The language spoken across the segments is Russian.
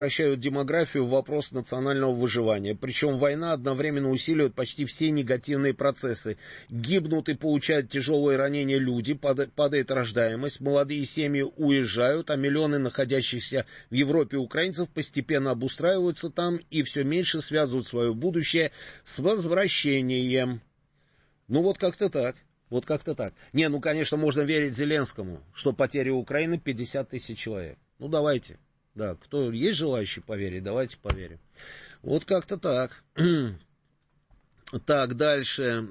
превращают демографию в вопрос национального выживания. Причем война одновременно усиливает почти все негативные процессы. Гибнут и получают тяжелые ранения люди, падает рождаемость, молодые семьи уезжают, а миллионы находящихся в Европе украинцев постепенно обустраиваются там и все меньше связывают свое будущее с возвращением. Ну вот как-то так. Вот как-то так. Не, ну конечно можно верить Зеленскому, что потери Украины 50 тысяч человек. Ну давайте. Да, кто есть желающий поверить, давайте поверим. Вот как-то так. Так, дальше.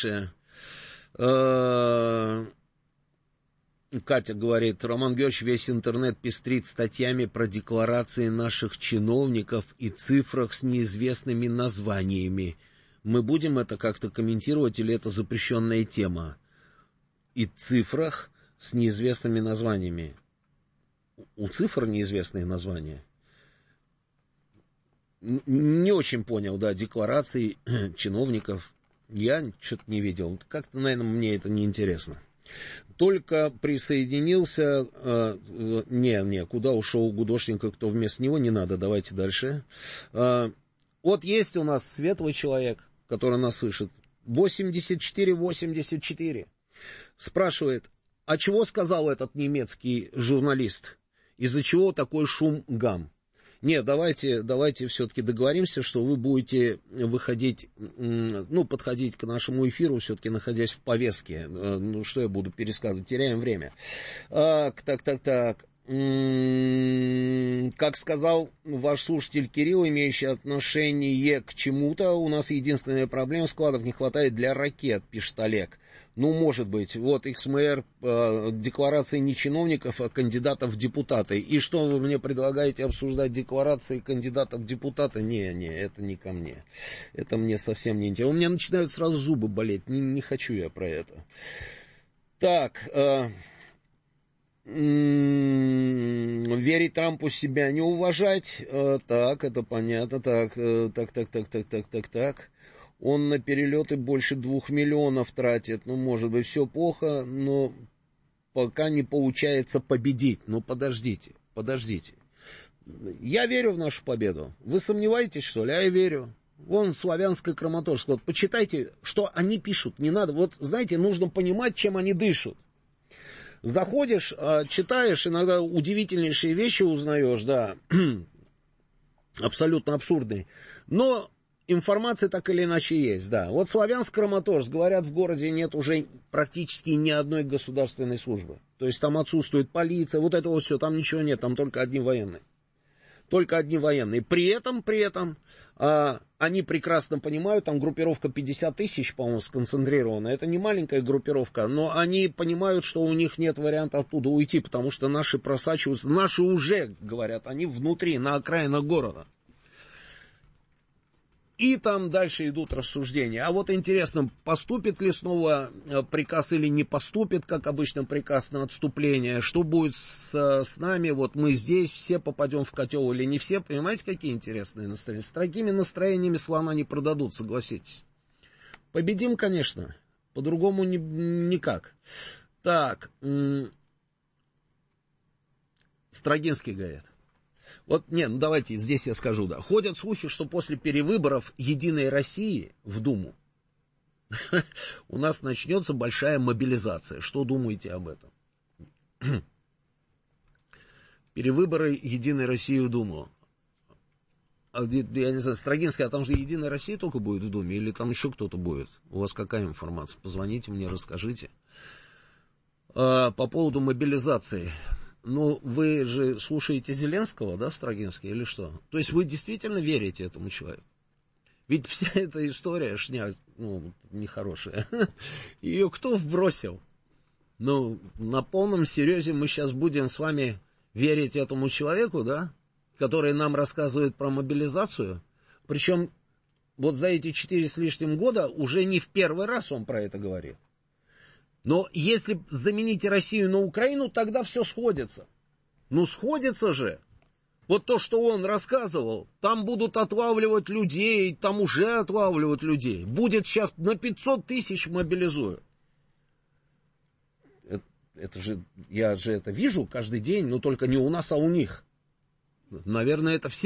Катя говорит, Роман Георгиевич, весь интернет пестрит статьями про декларации наших чиновников и цифрах с неизвестными названиями. Мы будем это как-то комментировать или это запрещенная тема? И цифрах с неизвестными названиями. У цифр неизвестные названия. Не очень понял, да, декларации чиновников. Я что-то не видел. Как-то, наверное, мне это не интересно. Только присоединился... куда ушел Гудошника, кто вместо него, не надо, давайте дальше. Вот есть у нас светлый человек, который нас слышит. 84-84. Спрашивает, а чего сказал этот немецкий журналист? Из-за чего такой шум гам? Нет, давайте все-таки договоримся, что вы будете выходить, подходить к нашему эфиру, все-таки находясь в повестке. Ну, что я буду пересказывать? Теряем время. Так. Как сказал ваш слушатель Кирилл, имеющий отношение к чему-то, у нас единственная проблема, складов не хватает для ракет, пишет Олег. Ну, может быть, вот XMR, декларации не чиновников, а кандидатов в депутаты. И что вы мне предлагаете обсуждать декларации кандидатов в депутаты? Не, это не ко мне. Это мне совсем не интересно. У меня начинают сразу зубы болеть, не хочу я про это. Так... Верить Трампу, себя не уважать. Так, это понятно. Так. Он на перелеты больше 2 миллионов тратит. Ну, может быть, все плохо, но пока не получается победить. Ну, подождите. Я верю в нашу победу. Вы сомневаетесь, что ли? А я верю. Вон славянская Краматорск. Вот почитайте, что они пишут. Не надо. Вот, знаете, нужно понимать, чем они дышат. Заходишь, читаешь, иногда удивительнейшие вещи узнаешь, да, абсолютно абсурдные, но информация так или иначе есть, да. Вот Славянск-Краматорск, говорят, в городе нет уже практически ни одной государственной службы, то есть там отсутствует полиция, вот это вот все, там ничего нет, там только одни военные. При этом они прекрасно понимают, там группировка 50 тысяч, по-моему, сконцентрирована. Это не маленькая группировка, но они понимают, что у них нет варианта оттуда уйти, потому что наши просачиваются. Наши уже, говорят, они внутри, на окраинах города. И там дальше идут рассуждения. А вот интересно, поступит ли снова приказ или не поступит, как обычно, приказ на отступление? Что будет с нами? Вот мы здесь, все попадем в котел или не все? Понимаете, какие интересные настроения? С такими настроениями слона не продадут, согласитесь. Победим, конечно. По-другому никак. Так. Строгинский говорит. Давайте, здесь я скажу, да. Ходят слухи, что после перевыборов Единой России в Думу у нас начнется большая мобилизация. Что думаете об этом? Перевыборы Единой России в Думу. Я не знаю, Строгинский, а там же Единая Россия только будет в Думе, или там еще кто-то будет? У вас какая информация? Позвоните мне, расскажите. По поводу мобилизации. Ну, вы же слушаете Зеленского, да, Строгинский, или что? То есть вы действительно верите этому человеку? Ведь вся эта история, нехорошая, ее кто вбросил? Ну, на полном серьезе мы сейчас будем с вами верить этому человеку, да, который нам рассказывает про мобилизацию. Причем вот за эти 4 с лишним года уже не в первый раз он про это говорит. Но если заменить Россию на Украину, тогда все сходится. Ну, сходится же. Вот то, что он рассказывал, там будут отлавливать людей, там уже отлавливают людей. Будет сейчас на 500 тысяч мобилизуют. Я же это вижу каждый день, но только не у нас, а у них. Наверное, это все